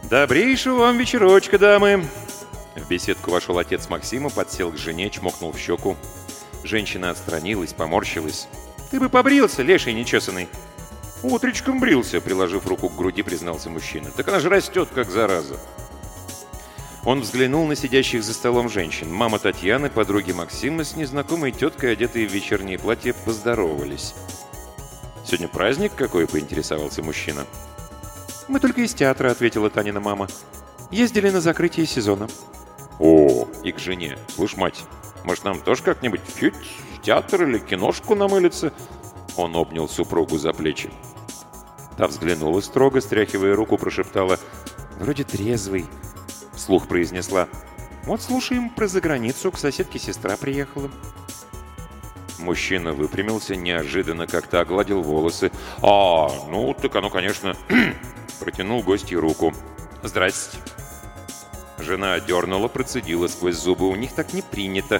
Добрейшего вам вечерочка, дамы. В беседку вошел отец Максима, подсел к жене, чмокнул в щеку. Женщина отстранилась, поморщилась. «Ты бы побрился, леший нечесанный!» «Утречком брился», — приложив руку к груди, признался мужчина. «Так она же растет, как зараза!» Он взглянул на сидящих за столом женщин. Мама Татьяны, подруги Максима с незнакомой теткой, одетые в вечернее платье, поздоровались. «Сегодня праздник какой?» — поинтересовался мужчина. «Мы только из театра», — ответила Танина мама. «Ездили на закрытие сезона». «О, и к жене. Слушай, мать, может, нам тоже как-нибудь в театр или киношку намылиться?» Он обнял супругу за плечи. Та взглянула строго, стряхивая руку, прошептала: «Вроде трезвый», — вслух произнесла: «Вот слушаем про заграницу, к соседке сестра приехала». Мужчина выпрямился, неожиданно как-то огладил волосы. Ну, так оно, конечно...» Протянул гостье руку. «Здрасте». Жена одернула, процедила сквозь зубы. «У них так не принято».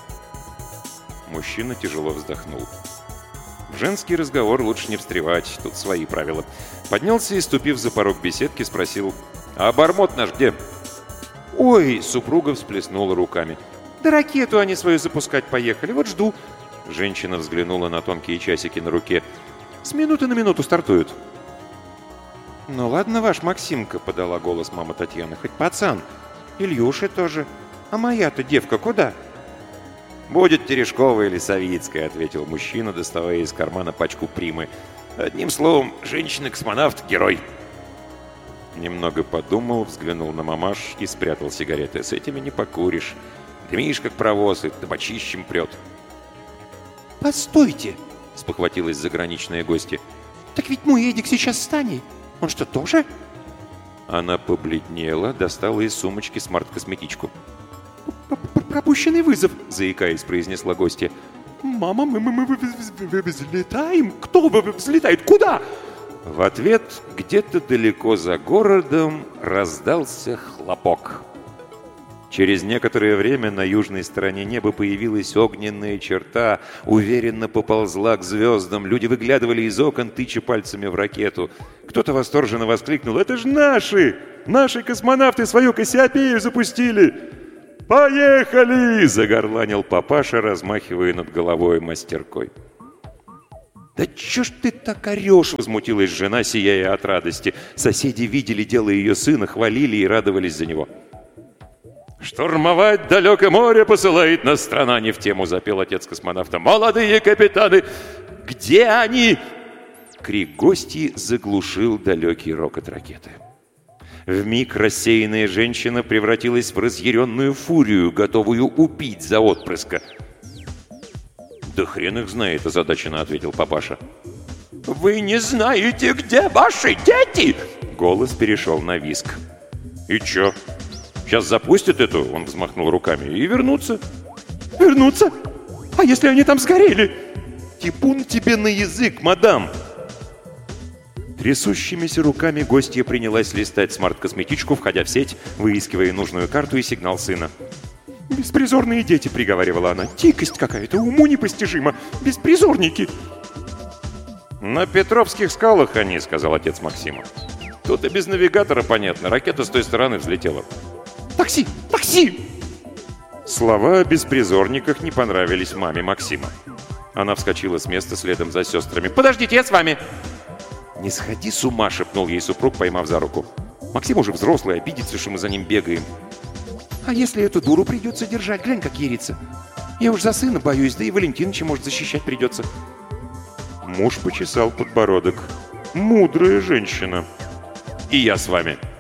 Мужчина тяжело вздохнул. В женский разговор лучше не встревать, тут свои правила. Поднялся и, ступив за порог беседки, спросил: «А обормот наш где?» «Ой!» — супруга всплеснула руками. «Да ракету они свою запускать поехали, вот жду». Женщина взглянула на тонкие часики на руке. «С минуты на минуту стартуют». «Ну ладно, ваш Максимка», — подала голос мама Татьяны, — «хоть пацан. Ильюша тоже. А моя-то девка куда?» «Будет Терешкова или Савицкая», — ответил мужчина, доставая из кармана пачку примы. «Одним словом, женщина-космонавт — герой». Немного подумал, взглянул на мамаш и спрятал сигареты. «С этими не покуришь. Дымишь, как паровоз, и табачищем прет». «Постойте!» — спохватилась заграничная гостья. «Так ведь мой Эдик сейчас с Таней. Он что, тоже?» Она побледнела, достала из сумочки смарт-косметичку. «Пропущенный вызов», — заикаясь, произнесла гостья. «Мама, мы взлетаем? Кто взлетает? Куда?» В ответ где-то далеко за городом раздался хлопок. Через некоторое время на южной стороне неба появилась огненная черта, уверенно поползла к звездам. Люди выглядывали из окон, тыча пальцами в ракету. Кто-то восторженно воскликнул: «Это ж наши! Наши космонавты свою Кассиопею запустили!» «Поехали!» — загорланил папаша, размахивая над головой мастеркой. «Да чё ж ты так орёшь?» — возмутилась жена, сияя от радости. Соседи видели дело ее сына, хвалили и радовались за него. «Штурмовать далекое море посылает нас страна», — не в тему запел отец космонавта. «Молодые капитаны! Где они?» Крик гостьи заглушил далекий рокот ракеты. Вмиг рассеянная женщина превратилась в разъяренную фурию, готовую убить за отпрыска. «Да хрен их знает», — озадаченно ответил папаша. «Вы не знаете, где ваши дети?» Голос перешел на визг. «И чё? Сейчас запустят эту?» — он взмахнул руками. «И вернутся». «Вернутся? А если они там сгорели?» «Типун тебе на язык, мадам!» Трясущимися руками гостья принялась листать смарт-косметичку, входя в сеть, выискивая нужную карту и сигнал сына. «Беспризорные дети», — приговаривала она. «Дикость какая-то, уму непостижима. Беспризорники». «На Петровских скалах они», — сказал отец Максима. «Тут и без навигатора понятно. Ракета с той стороны взлетела». «Такси! Такси!» Слова о беспризорниках не понравились маме Максима. Она вскочила с места следом за сестрами. «Подождите, я с вами!» «Не сходи с ума!» — шепнул ей супруг, поймав за руку. «Максим уже взрослый, обидится, что мы за ним бегаем». «А если эту дуру придется держать? Глянь, как ерится. Я уж за сына боюсь, да и Валентиныча, может, защищать придется». Муж почесал подбородок. «Мудрая женщина». «И я с вами».